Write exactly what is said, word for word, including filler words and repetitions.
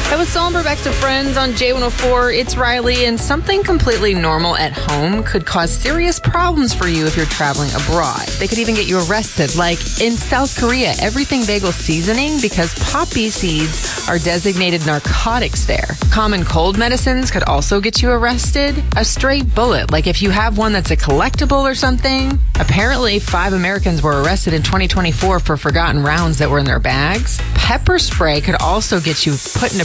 That was Solomber back to Friends on J one oh four. It's Riley, and something completely normal at home could cause serious problems for you if you're traveling abroad. They could even get you arrested. Like in South Korea, everything bagel seasoning because poppy seeds are designated narcotics there. Common cold medicines could also get you arrested. A stray bullet, like if you have one that's a collectible or something. Apparently, five Americans were arrested in twenty twenty-four for forgotten rounds that were in their bags. Pepper spray could also get you put in a